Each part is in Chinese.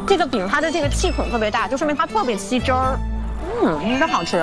这个饼它的这个气孔特别大，就说明它特别吸汁儿。真好吃。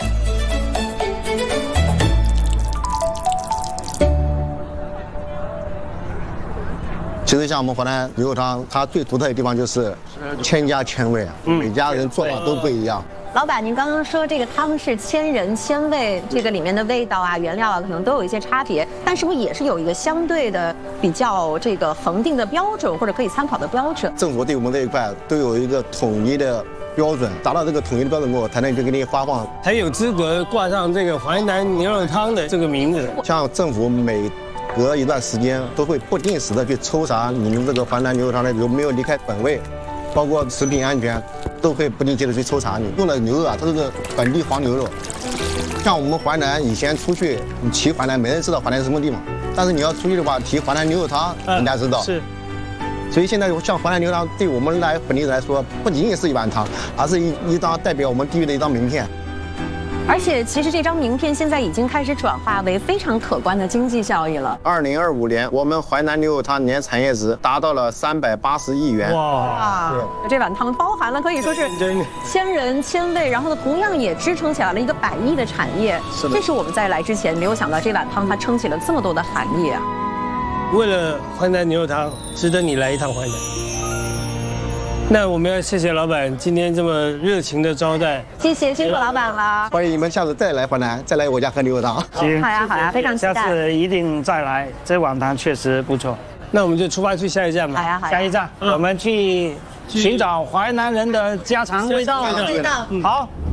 其实像我们淮南牛肉汤，它最独特的地方就是千家千味啊，每家人做法都不一样。 老板，您刚刚说这个汤是千人千味，这个里面的味道啊、原料啊，可能都有一些差别，但是不是也是有一个相对的比较这个恒定的标准，或者可以参考的标准？ 政府对我们这一块都有一个统一的标准，达到这个统一的标准后，才能给你发放， 才有资格挂上这个淮南牛肉汤的这个名字。 像政府每隔一段时间都会不定时的去抽查你们这个淮南牛肉汤的有没有离开本位，包括食品安全，都会不定期的去抽查你用的牛肉啊，它是本地黄牛肉。像我们淮南以前出去，你提淮南，没人知道淮南是什么地方，但是你要出去的话，提淮南牛肉汤，人家知道。 是。 所以现在像淮南牛肉汤，对我们本地人来说，不仅仅是一碗汤，而是一张代表我们地域的一张名片。 而且，其实这张名片现在已经开始转化为非常可观的经济效益了。 2025年，我们淮南牛肉汤年产业值达到了380亿元。 哇！ 这碗汤包含了可以说是千人千味，然后呢，同样也支撑起来了一个100亿的产业。 是的， 这是我们在来之前没有想到，这碗汤它撑起了这么多的行业啊。 为了淮南牛肉汤，值得你来一趟淮南。那我们要谢谢老板今天这么热情的招待， 谢谢辛苦老板了。 欢迎你们下次再来淮南，再来我家喝牛肉汤。 行， 好呀好呀，非常期待。 下次一定再来，这碗汤确实不错。 那我们就出发去下一站吧。 好呀好呀。 下一站我们去寻找淮南人的家常味道。 味道。 好。